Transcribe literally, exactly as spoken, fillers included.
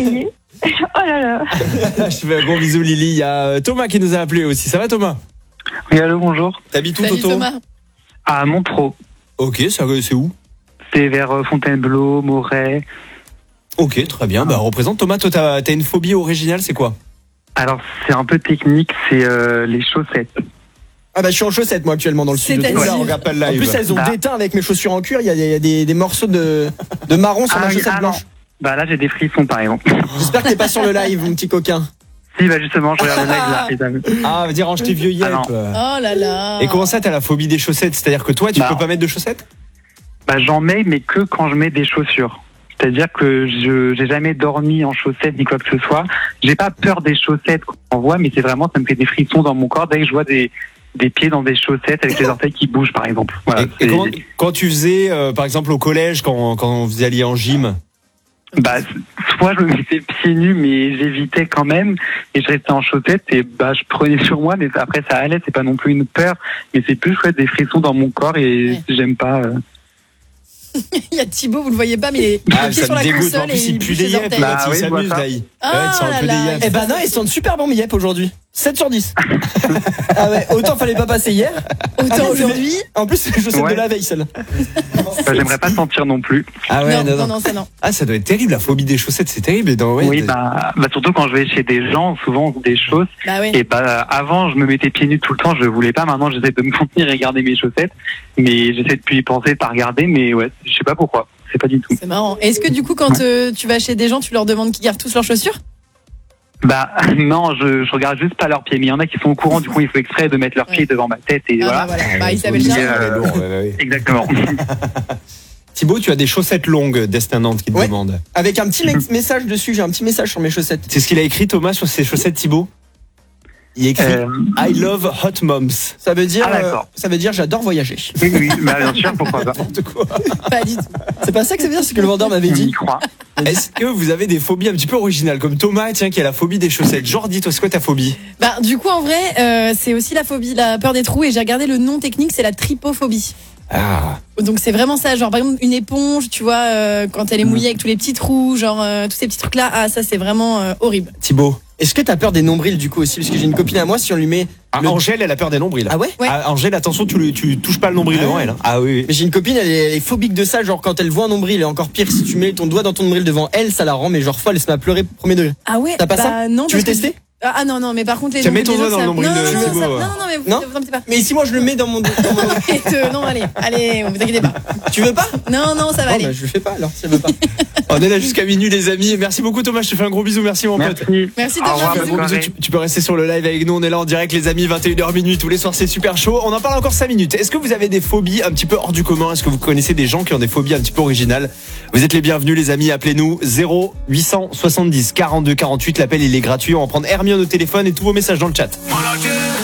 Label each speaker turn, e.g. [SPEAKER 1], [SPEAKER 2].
[SPEAKER 1] essayé. Oh là là.
[SPEAKER 2] Je fais un gros bisou Lily. Il y a Thomas qui nous a appelé aussi. Ça va Thomas?
[SPEAKER 3] Oui, allô, bonjour.
[SPEAKER 2] T'habites où
[SPEAKER 4] Salut
[SPEAKER 2] Toto?
[SPEAKER 4] Thomas.
[SPEAKER 3] À Montreux.
[SPEAKER 2] Ok, ça, c'est où?
[SPEAKER 3] C'est vers euh, Fontainebleau, Moret.
[SPEAKER 2] Ok, très bien. Bah, représente Thomas. Toi, t'as, t'as une phobie originale, c'est quoi?
[SPEAKER 3] Alors, c'est un peu technique, c'est euh, les chaussettes.
[SPEAKER 5] Ah bah je suis en chaussettes moi actuellement dans le sud.
[SPEAKER 4] C'est-à-dire
[SPEAKER 5] Voilà,
[SPEAKER 2] on regarde pas le
[SPEAKER 5] En
[SPEAKER 2] live.
[SPEAKER 5] plus elles ont
[SPEAKER 3] Ah.
[SPEAKER 5] déteint avec mes chaussures en cuir, il y a, il y a des, des morceaux de, de marron sur
[SPEAKER 3] Ah
[SPEAKER 5] ma
[SPEAKER 3] oui,
[SPEAKER 5] chaussette
[SPEAKER 3] ah non.
[SPEAKER 5] blanche.
[SPEAKER 3] Bah là, j'ai des frissons, par exemple.
[SPEAKER 5] J'espère que t'es pas sur le live mon petit coquin.
[SPEAKER 3] Si, bah justement, je regarde le live là, les amis.
[SPEAKER 2] Ah, veut dire range tes vieux yep.
[SPEAKER 3] Ah non.
[SPEAKER 4] Oh là là.
[SPEAKER 2] Et comment ça, t'as la phobie des chaussettes? C'est-à-dire que toi, tu
[SPEAKER 3] Bah.
[SPEAKER 2] peux pas mettre de chaussettes?
[SPEAKER 3] Bah j'en mets, mais que quand je mets des chaussures. C'est-à-dire que je j'ai jamais dormi en chaussettes ni quoi que ce soit. J'ai pas peur des chaussettes qu'on voit, mais c'est vraiment, ça me fait des frissons dans mon corps dès que je vois des des pieds dans des chaussettes avec les orteils qui bougent, par exemple. Voilà.
[SPEAKER 2] Et, et
[SPEAKER 3] c'est-
[SPEAKER 2] comment- quand tu faisais, euh, par exemple, au collège, quand, quand vous alliez en gym,
[SPEAKER 3] Bah, soit je me mettais pieds nus, mais j'évitais quand même, et je restais en chaussettes, et bah, je prenais sur moi, mais après ça allait, c'est pas non plus une peur, mais c'est plus chouette, des frissons dans mon corps, et
[SPEAKER 4] Ouais.
[SPEAKER 3] j'aime pas. euh.
[SPEAKER 4] Il y a Thibaut, vous le voyez pas, mais il est
[SPEAKER 2] ah,
[SPEAKER 4] pied
[SPEAKER 2] ça
[SPEAKER 4] sur
[SPEAKER 2] me
[SPEAKER 4] la
[SPEAKER 2] dégoûte.
[SPEAKER 4] console
[SPEAKER 2] En plus,
[SPEAKER 4] et
[SPEAKER 2] il
[SPEAKER 4] il
[SPEAKER 2] pue
[SPEAKER 4] bouge
[SPEAKER 2] des
[SPEAKER 4] ses
[SPEAKER 2] yeux.
[SPEAKER 4] orteils.
[SPEAKER 3] Bah
[SPEAKER 2] il
[SPEAKER 3] oui, je
[SPEAKER 2] s'amuse,
[SPEAKER 3] vois ça.
[SPEAKER 2] là. il-
[SPEAKER 4] Ah
[SPEAKER 2] Ouais, c'est un
[SPEAKER 4] là
[SPEAKER 2] peu
[SPEAKER 4] là.
[SPEAKER 2] des yeux.
[SPEAKER 5] Eh bah non, ils sont super bons mes yep aujourd'hui. sept sur dix. Ah ouais, autant fallait pas passer hier.
[SPEAKER 4] Autant aujourd'hui.
[SPEAKER 5] En plus c'est les chaussettes
[SPEAKER 3] Ouais.
[SPEAKER 5] de la veille celle.
[SPEAKER 3] Bah, j'aimerais pas sentir non plus.
[SPEAKER 2] Ah ouais,
[SPEAKER 4] non,
[SPEAKER 2] non,
[SPEAKER 4] non,
[SPEAKER 2] non.
[SPEAKER 4] non, ça non.
[SPEAKER 2] Ah, ça doit être terrible, la phobie des chaussettes, c'est terrible. Et dans, ouais,
[SPEAKER 3] oui,
[SPEAKER 2] t'as-
[SPEAKER 3] bah, bah, surtout quand je vais chez des gens, souvent des choses,
[SPEAKER 4] Bah ouais.
[SPEAKER 3] et bah, avant, je me mettais pieds nus tout le temps, je voulais pas, maintenant, j'essaie de me contenir et regarder mes chaussettes, mais j'essaie de plus y penser, de pas regarder, mais ouais, je sais pas pourquoi, c'est pas du tout.
[SPEAKER 4] C'est marrant. Est-ce que du coup, quand euh, tu vas chez des gens, tu leur demandes qu'ils gardent tous leurs chaussures?
[SPEAKER 3] Bah non, je, je regarde juste pas leurs pieds, mais il y en a qui sont au courant, du coup il faut exprès de mettre leurs pieds devant ma tête et
[SPEAKER 4] Ah
[SPEAKER 3] voilà.
[SPEAKER 4] bah voilà.
[SPEAKER 2] Ah,
[SPEAKER 4] Bah,
[SPEAKER 2] ouais,
[SPEAKER 4] il s'appelle
[SPEAKER 2] faut
[SPEAKER 4] Jean.
[SPEAKER 2] dire,
[SPEAKER 3] Euh,
[SPEAKER 2] elle est lourde, ouais, ouais, ouais.
[SPEAKER 3] Exactement.
[SPEAKER 2] Thibaut, tu as des chaussettes longues, Destin Nantes qui te
[SPEAKER 5] Ouais.
[SPEAKER 2] demande.
[SPEAKER 5] Avec un petit me- message dessus, j'ai un petit message sur mes chaussettes.
[SPEAKER 2] C'est ce qu'il a écrit, Thomas, sur ses chaussettes, Thibaut? Il écrit
[SPEAKER 3] Euh,
[SPEAKER 2] I love hot moms.
[SPEAKER 5] Ça veut dire
[SPEAKER 3] Ah, d'accord.
[SPEAKER 5] euh, ça veut dire j'adore voyager.
[SPEAKER 3] oui, oui, bah, bien sûr, pourquoi pas.
[SPEAKER 2] N'importe quoi.
[SPEAKER 4] Pas du tout.
[SPEAKER 5] C'est pas ça que ça veut dire, c'est que le vendeur m'avait
[SPEAKER 3] On y
[SPEAKER 5] dit.
[SPEAKER 3] croit.
[SPEAKER 2] Est-ce que vous avez des phobies un petit peu originales, comme Thomas, tiens, qui a la phobie des chaussettes? Jordi, toi, c'est quoi ta phobie?
[SPEAKER 4] Bah, du coup, en vrai, euh, c'est aussi la phobie, la peur des trous. Et j'ai regardé le nom technique, c'est la trypophobie.
[SPEAKER 2] Ah,
[SPEAKER 4] Donc c'est vraiment ça, genre par exemple une éponge, tu vois, euh, quand elle est mouillée avec tous les petits trous, genre euh, tous ces petits trucs là, ah ça c'est vraiment euh, horrible.
[SPEAKER 2] Thibaut.
[SPEAKER 5] Est-ce que t'as peur des nombrils du coup aussi? Parce que j'ai une copine à moi, si on lui met.
[SPEAKER 2] Ah,
[SPEAKER 5] le-
[SPEAKER 2] Angèle, elle a peur des nombrils.
[SPEAKER 5] Ah ouais?
[SPEAKER 4] Ouais.
[SPEAKER 2] Ah, Angèle, attention, tu, le- tu touches pas le nombril
[SPEAKER 5] Ah
[SPEAKER 2] devant
[SPEAKER 5] ouais.
[SPEAKER 2] elle. hein. Ah oui, oui.
[SPEAKER 5] Mais j'ai une copine, elle est, elle est phobique de ça, genre quand elle voit un nombril, et encore pire, si tu mets ton doigt dans ton nombril devant elle, ça la rend, mais genre folle, elle se met à pleurer premier degré.
[SPEAKER 4] Ah ouais.
[SPEAKER 5] T'as pas
[SPEAKER 4] bah,
[SPEAKER 5] ça?
[SPEAKER 4] Non.
[SPEAKER 5] Tu veux
[SPEAKER 4] parce que-
[SPEAKER 5] tester?
[SPEAKER 4] Ah ah, non non, mais par contre les
[SPEAKER 2] Tiens, mets ton
[SPEAKER 4] nombrils
[SPEAKER 2] doigt
[SPEAKER 4] des
[SPEAKER 2] dans
[SPEAKER 4] autres,
[SPEAKER 2] le
[SPEAKER 4] ça-
[SPEAKER 2] nombril
[SPEAKER 4] non,
[SPEAKER 2] de
[SPEAKER 4] non, non,
[SPEAKER 2] Thibaut,
[SPEAKER 4] ça-
[SPEAKER 2] ouais.
[SPEAKER 4] non non mais vous
[SPEAKER 5] Non
[SPEAKER 4] vous embêtez pas.
[SPEAKER 5] Mais si moi je le mets dans mon. dans mon-
[SPEAKER 4] Arrête, non allez allez, vous inquiétez pas.
[SPEAKER 5] Tu veux pas?
[SPEAKER 4] Non non ça va
[SPEAKER 5] Oh,
[SPEAKER 4] aller.
[SPEAKER 5] bah, je le fais pas alors, si elle veut pas.
[SPEAKER 2] On est là jusqu'à minuit, les amis. Merci beaucoup, Thomas. Je te fais un gros bisou. Merci, mon pote.
[SPEAKER 3] Merci.
[SPEAKER 4] Merci
[SPEAKER 3] Au
[SPEAKER 4] Thomas.
[SPEAKER 3] revoir,
[SPEAKER 4] bisous.
[SPEAKER 3] bonne
[SPEAKER 2] Gros bisous,
[SPEAKER 3] soirée.
[SPEAKER 2] tu, tu peux rester sur le live avec nous, on est là en direct les amis, vingt et une heures minuit tous les soirs, c'est super chaud. On en parle encore cinq minutes. Est-ce que vous avez des phobies un petit peu hors du commun? Est-ce que vous connaissez des gens qui ont des phobies un petit peu originales? Vous êtes les bienvenus les amis, appelez-nous zéro huit cent soixante-dix quarante-deux quarante-huit, l'appel il est gratuit, on va prendre Hermione au téléphone et tous vos messages dans le chat.